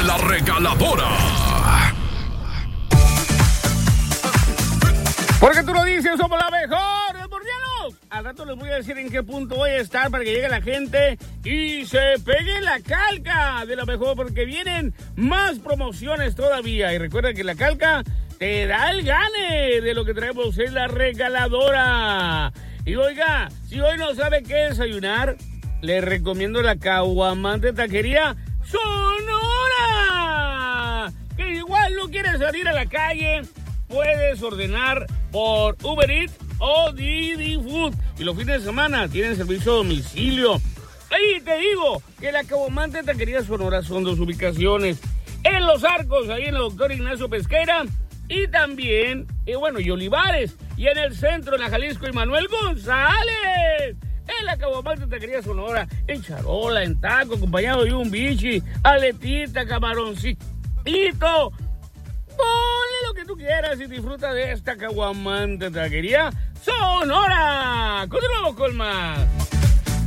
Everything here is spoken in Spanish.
La Regaladora. Porque tú lo dices, somos la mejor, ¡Bordianos! Al rato les voy a decir en qué punto voy a estar para que llegue la gente y se pegue la calca de la mejor, porque vienen más promociones todavía. Y recuerda que la calca te da el gane de lo que traemos en La Regaladora. Y oiga, si hoy no sabe qué desayunar, le recomiendo la Caguamante Taquería Sonora. Que igual no quieres salir a la calle, puedes ordenar por Uber Eats o Didi Food. Y los fines de semana tienen servicio a domicilio. Y te digo que la Caguamante Taquería Sonora son 2 ubicaciones. En Los Arcos, ahí en el Doctor Ignacio Pesquera. Y también, y Olivares. Y en el centro, en la Jalisco y Manuel González. En la Caguamante Taquería Sonora. En charola, en taco, acompañado de un bichi, aletita, camaroncito. Ponle lo que tú quieras y disfruta de esta Caguamante Taquería Sonora. Continuamos con más.